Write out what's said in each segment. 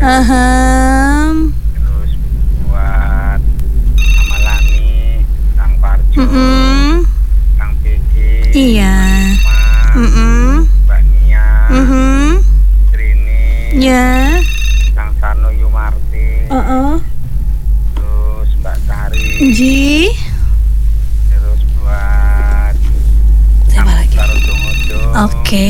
Terus buat Mama Lani, Kang Parjo, Kang Piki, Iya. Mbak Nia, Trini, Ya. Kang Sarno Yumarti, terus Mbak Tari, Ji. terus buat Siapa Kang lagi? Taro Dongodo, Oke.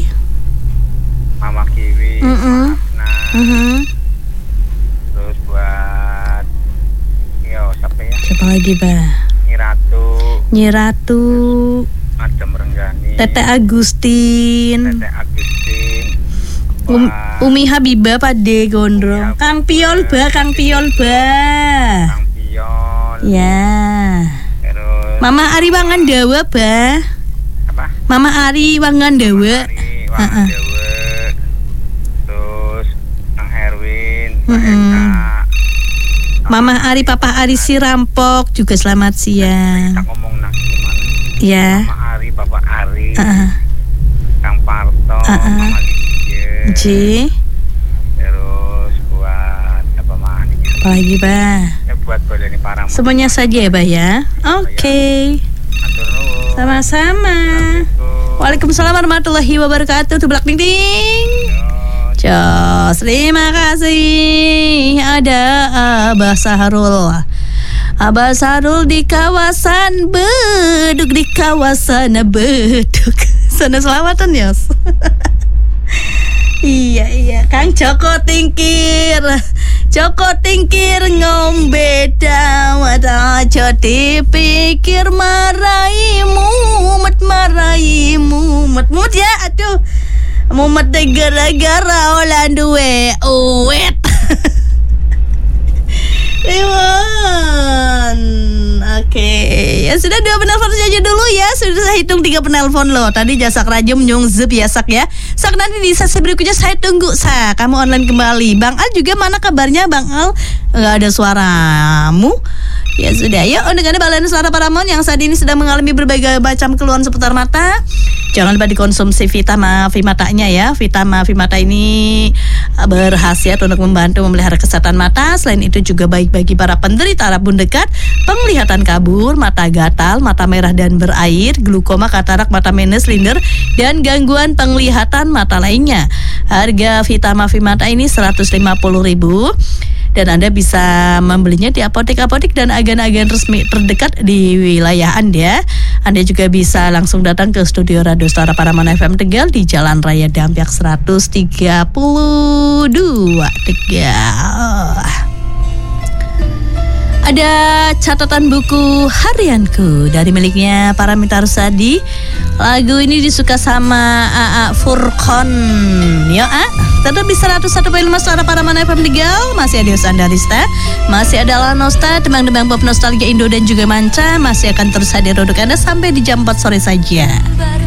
Mama Kiwi, Mama terus buat siapa ya? Siapa lagi, Bah? Nyi Ratu, Nyi Ratu, Madam Renggani, Tete Agustin, Tete Agustin, Umi Habibah Pade Gondrong, Kang Piol Bah, Kang Piol Bah. Kang Pion, Ya. terus Mama Ari Wangandawa, Bah. apa? Mama Ari Wangandawa. Ari Wangandawa, terus Kang Herwin, Pak Eka, Mama Ari, Papa Ari Sirampok juga selamat siang. kita ngomong nang gimana? Ya. Mama Ari, Papa Ari, Heeh. Kang Parto, Mama Lydia, J. terus buat apa mana? Apa lagi, Bah? Buat boleh nih para Semuanya saja ya, Bah ya. Oke. Matur nuwun. Sama-sama. Waalaikumsalam warahmatullahi wabarakatuh. Tublak ding ding. Jos, terima kasih. Ada Abah Sahrul. Abah Sahrul di kawasan Beduk, di kawasan Beduk. Sana selamatan, Yos. Iya, Kang Joko Tingkir. Joko Tingkir ngombe dawet aja dipikir maraimu, mumet ya, aduh. Mumet deh gara-gara olah duwe uwet. Riwan. Oke, ya sudah 2 penelpon saja dulu ya. Sudah saya hitung 3 penelpon loh. Tadi Jasak Rajum Nyung Zep ya Sak ya. Sak, nanti di sesi berikutnya saya tunggu Sak. Kamu online kembali. Bang Al juga mana kabarnya Bang Al? Nggak ada suaramu. Ya sudah, yuk dengan balen suara Paramon yang saat ini sedang mengalami berbagai macam keluhan seputar mata. Jangan lupa dikonsumsi Vitama Vimatanya ya. Vitama Vimata ini berkhasiat untuk membantu memelihara kesehatan mata. Selain itu juga baik bagi para penderita rabun dekat, penglihatan kabur, mata gatal, mata merah dan berair, glukoma, katarak, mata minus, linder, dan gangguan penglihatan mata lainnya. Harga Vitama Vimata ini 150.000. Dan Anda bisa membelinya di apotek-apotek dan agen-agen resmi terdekat di wilayah Anda. Anda juga bisa langsung datang ke studio Radio Suara Paramon FM Tegal di Jalan Raya Dampyak 132 Tegal. Ada catatan buku harianku dari miliknya Paramitha Rusady. Lagu ini disuka sama AA Furqon. Yo tetap di 101.5 Suara Paramon FM Tegal. Masih ada Sandarista, masih ada Lanosta, tembang-tembang pop nostalgia Indo dan juga manca. Masih akan terus hadir untuk Anda sampai di jam 4 sore saja.